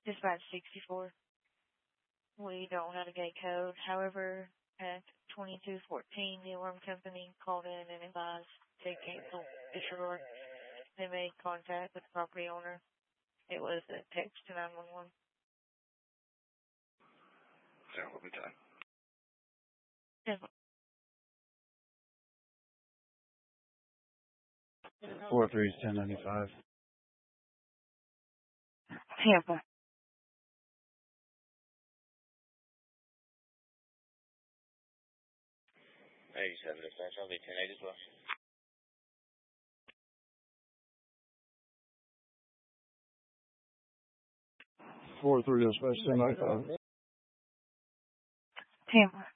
Dispatch 64. We don't have a gate code. However, at 2214, the alarm company called in and advised to cancel disregard. They made contact with the property owner. It was a text to 911. Sorry, what was that? Yes. 43 is 1095. Tampa. 87 dispatch, I'll be 10-8 as well. 43 dispatch 1095. Tampa.